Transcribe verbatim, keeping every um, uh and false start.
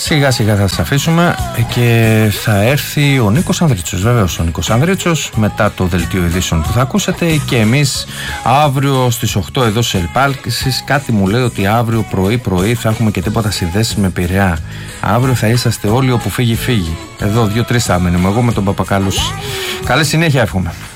Σιγά σιγά θα σας αφήσουμε και θα έρθει ο Νίκος Ανδρίτσος. Βεβαίως ο Νίκος Ανδρίτσος μετά το δελτίο ειδήσεων που θα ακούσετε, και εμείς αύριο στις οκτώ εδώ σε Ελπάλξης. Κάτι μου λέει ότι αύριο πρωί πρωί θα έχουμε και τίποτα συνδέσεις με Πειραιά. Αύριο θα είσαστε όλοι όπου φύγει φύγει. Εδώ δύο-τρεις θα μείνουμε, εγώ με τον Παπακαλούση. Καλή συνέχεια εύχομαι.